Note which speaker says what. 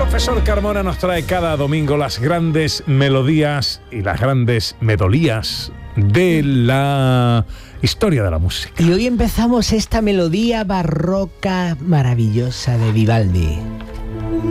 Speaker 1: profesor Carmona nos trae cada domingo las grandes melodías y las grandes melodías de la historia de la música.
Speaker 2: Y hoy empezamos esta melodía barroca maravillosa de Vivaldi.